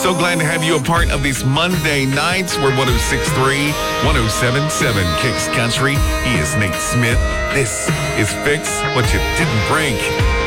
So glad to have you a part of these Monday nights. We're 106.3, 107.7 Kicks Country. He is Nate Smith. This is Fix What You Didn't Break.